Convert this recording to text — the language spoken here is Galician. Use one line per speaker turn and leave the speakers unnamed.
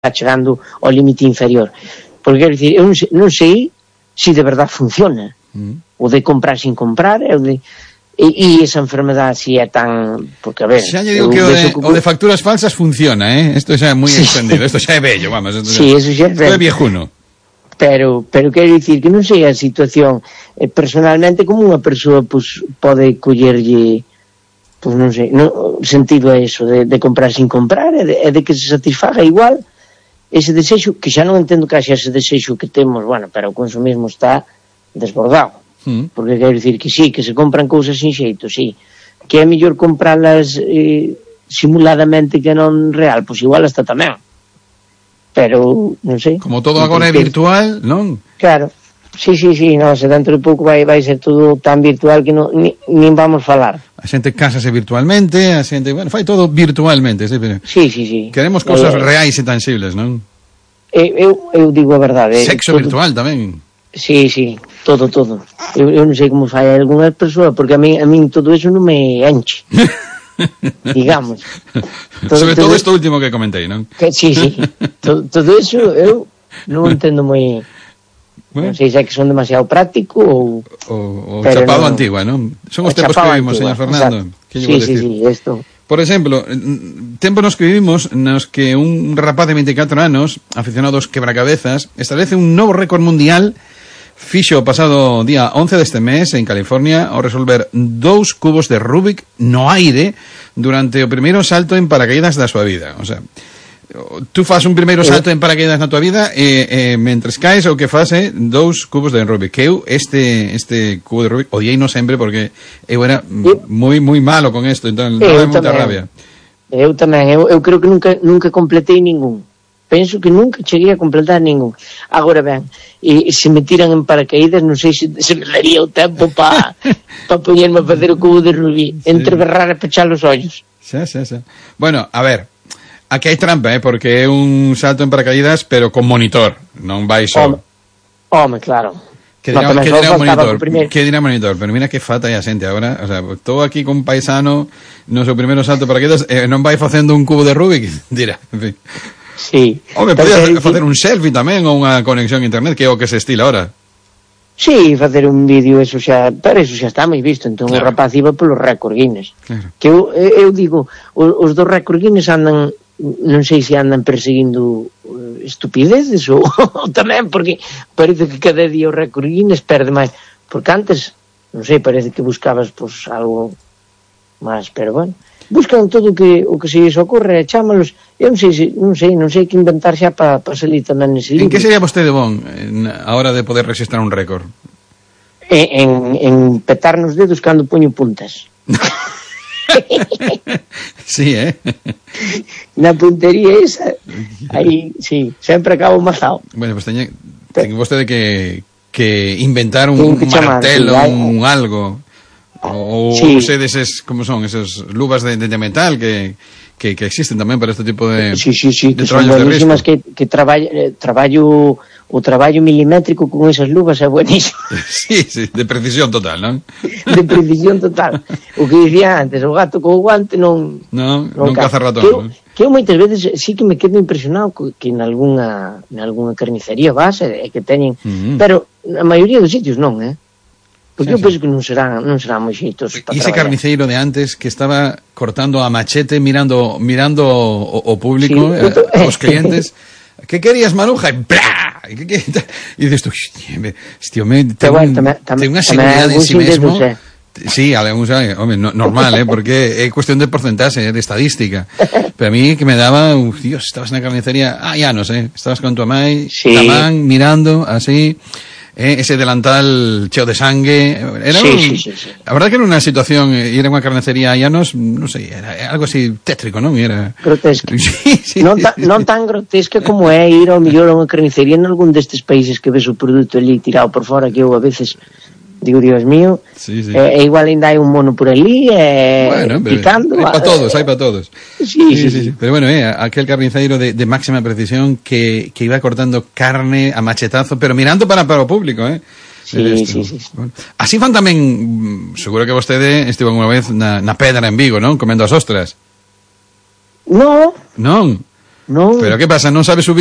chegando ao límite inferior. Porque, quero dicir, eu non sei se de verdade funciona. O de comprar sin comprar, e esa enfermedade si é tan... Porque, a ver...
Xa lle digo que o de facturas falsas funciona, Isto xa é moi extendido, isto xa é bello, vamos.
Sí, eso xa é bello.
Isto é viejuno.
Pero quero dicir que non sei a situación personalmente como unha persoa pues, pode collerlle pues, non sei, sentido a eso de comprar sin comprar e de que se satisfaga igual ese desexo, que xa non entendo que haxa ese desexo que temos, bueno, pero o consumismo está desbordado, porque quero dicir que sí, que se compran cousas sin xeito, sí, que é mellor compralas simuladamente que non real, pois igual hasta tamén, pero non sei.
Como todo agora é virtual, non?
Claro, sí, non, se dentro de pouco vai ser todo tan virtual que nin vamos falar.
A xente cásase virtualmente, a xente, bueno, fai todo virtualmente,
sí.
Queremos cousas reais e tangibles, non?
Eu digo a verdade.
Sexo todo, virtual tamén.
Sí, todo. Eu non sei como fai algunha persoa, porque a min todo eso non me enche. Digamos.
Sobre todo isto último que comentei, non?
Sí. Todo eso eu non entendo moi... Bueno, non sei se é que son demasiado práctico ou
chapado antigua, non? Son os tempos que vivimos, señor Fernando.
Sí, isto.
Por exemplo, tempos nos que vivimos nos que un rapaz de 24 anos, aficionado aos quebracabezas, establece un novo récord mundial fixo o pasado día 11 deste mes en California ao resolver 2 cubos de Rubik no aire durante o primeiro salto en paracaídas da súa vida. O sea, tú fas un primeiro salto en paracaídas na tua vida e mentres caes o que fas é 2 cubos de Rubik. Que eu este cubo de Rubik odiei no sempre porque eu era moi malo con isto, entón daba moita rabia.
Eu tamén, eu creo que nunca completei ningún. Penso que nunca cheguei a completar ningún. Agora ben, se me tiran en paracaídas, non sei se me daría o tempo para poñerme a facer o cubo de Rubik, entre berrar e pechar os ollos.
Xa. Bueno, a ver, aquí hai trampa, porque é un salto en paracaídas, pero con monitor, non vai só.
Home, claro.
Que dirá o monitor? Pero mira que falta aí a xente agora, o sea, estou aquí con un paisano no seu primeiro salto en paracaídas, non vai facendo un cubo de Rubik, dirá, en fin.
Sí.
Home, podías facer un selfie tamén ou unha conexión a internet, que é o que se estila ahora.
Sí, facer un vídeo, pero eso xa está moi visto, entón claro. O rapaz iba polo récord Guinness. Claro. Que eu digo, os dos récord Guinness andan, non sei se andan perseguindo estupideces ou tamén, porque parece que cada día o récord Guinness perde máis, porque antes, non sei, parece que buscabas pues, algo máis, pero bueno, buscan todo o que se lles ocorre, chámalos, eu non sei que inventar xa para salir tamén nese libro.
En que sería vostede bon a hora de poder registrar un récord?
En petar nos dedos cando poño puntas.
Sí,
Na puntería esa, aí, sí, sempre acabo mazao.
Bueno, pues ten vostede que inventar un martelo, un algo... ou sei deses, como son, esas luvas de metal que existen tamén para este tipo de
que son buenísimas, que o traballo milimétrico con esas luvas é buenísimo.
Sí, de precisión total, non?
De precisión total. O que dicía antes, o gato co guante non
caza ratón.
Que eu moitas veces sí que me quedo impresionado que en algunha carnicería base e que teñen, pero na maioría dos sitios non, porque eu penso que non serán moi xeitos para traballar.
E ese carniceiro de antes que estaba cortando a machete mirando o público, os clientes, que querías, Maruja? E ¡plá! E dices tú, este home ten unha seguridade en si mesmo. Sí, home, normal, porque é cuestión de porcentaxe, de estadística. Pero a mí que me daba, Dios, estabas na carnicería, ya no sé, estabas con tu amai, tamán, mirando, así... ese delantal cheo de sangue era
sí.
A verdad que era unha situación, ir a unha carnicería a Llanos, non sei, era algo así tétrico, non? Era
grotesco. Non tan grotesca como é ir ao mellor a unha carnicería en algún destes países que ves o produto ali tirado por fora, que eu a veces digo, Dios mío, e igual ainda hai un mono por ali picando.
Hai para todos. Sí. Pero bueno, aquel carniceiro de máxima precisión que iba cortando carne a machetazo, pero mirando para o público,
Sí.
Bueno, así fan tamén, seguro que vostede estivo unha vez na Pedra en Vigo, non? Comendo as ostras.
Non. non?
Pero que pasa, non sabe subir